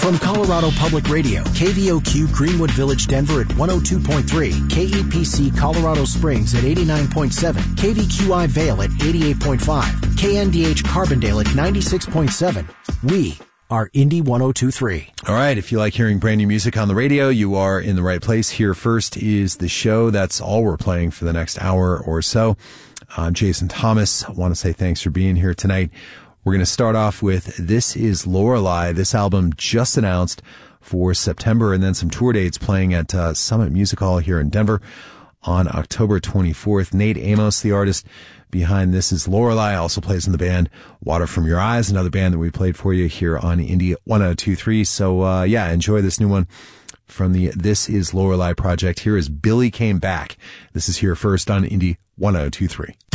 From Colorado Public Radio, KVOQ Greenwood Village, Denver at 102.3, KEPC Colorado Springs at 89.7, KVQI Vale at 88.5, KNDH Carbondale at 96.7. We are Indy 102.3. All right, if you like hearing brand new music on the radio, you are in the right place. Here first is the show. That's all we're playing for the next hour or so. I'm Jason Thomas. I want to say thanks for being here tonight. We're going to start off with This Is Lorelei. This album just announced for September, and then some tour dates playing at Summit Music Hall here in Denver on October 24th. Nate Amos, the artist behind This Is Lorelei, also plays in the band Water From Your Eyes, another band that we played for you here on Indy 102.3. So, enjoy this new one from the This Is Lorelei project. Here is Billy Came Back. This is here first on Indy 102.3.